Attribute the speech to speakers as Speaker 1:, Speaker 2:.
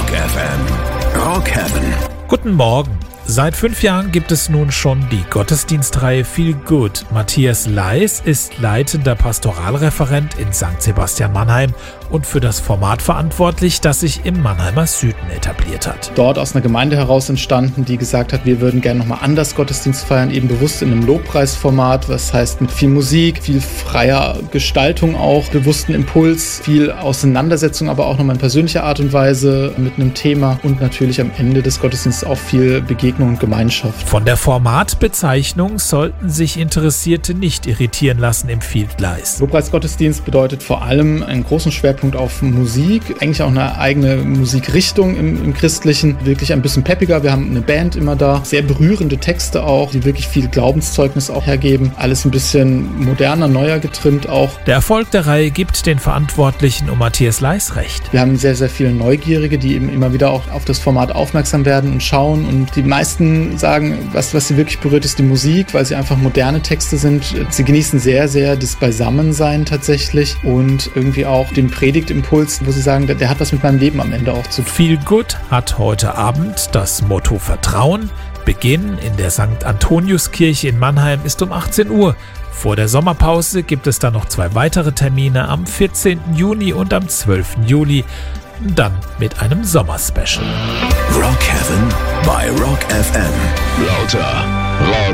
Speaker 1: Rock FM. Rock Heaven.
Speaker 2: Guten Morgen. Seit 5 Jahren gibt es nun schon die Gottesdienstreihe Feel Good. Matthias Leis ist leitender Pastoralreferent in St. Sebastian Mannheim und für das Format verantwortlich, das sich im Mannheimer Süden etabliert hat.
Speaker 3: Dort aus einer Gemeinde heraus entstanden, die gesagt hat, wir würden gerne nochmal anders Gottesdienst feiern, eben bewusst in einem Lobpreisformat, was heißt mit viel Musik, viel freier Gestaltung auch, bewussten Impuls, viel Auseinandersetzung, aber auch nochmal in persönlicher Art und Weise mit einem Thema und natürlich am Ende des Gottesdienstes auch viel Begegnung und Gemeinschaft.
Speaker 2: Von der Formatbezeichnung sollten sich Interessierte nicht irritieren lassen, empfiehlt Leis.
Speaker 3: Lobpreisgottesdienst bedeutet vor allem einen großen Schwerpunkt auf Musik, eigentlich auch eine eigene Musikrichtung im Christlichen, wirklich ein bisschen peppiger. Wir haben eine Band immer da, sehr berührende Texte auch, die wirklich viel Glaubenszeugnis auch hergeben. Alles ein bisschen moderner, neuer getrimmt auch.
Speaker 2: Der Erfolg der Reihe gibt den Verantwortlichen um Matthias Leis recht.
Speaker 3: Wir haben sehr, sehr viele Neugierige, die eben immer wieder auch auf das Format aufmerksam werden und schauen, und die meisten sagen, was sie wirklich berührt, ist die Musik, weil sie einfach moderne Texte sind. Sie genießen sehr, sehr das Beisammensein tatsächlich und irgendwie auch den Predigtimpuls, wo sie sagen, der hat was mit meinem Leben am Ende auch zu tun.
Speaker 2: Feel Good hat heute Abend das Motto Vertrauen. Beginn in der St. Antoniuskirche in Mannheim ist um 18 Uhr. Vor der Sommerpause gibt es dann noch 2 weitere Termine am 14. Juni und am 12. Juli. Dann mit einem Sommerspecial.
Speaker 1: Rock Heaven bei Rock FM. Lauter.